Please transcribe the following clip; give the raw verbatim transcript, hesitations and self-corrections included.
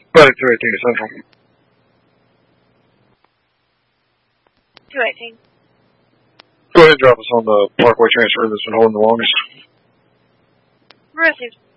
Buddy, two eighteen to Central. two eighteen. Go ahead and drop us on the Parkway transfer that's been holding the longest. Received.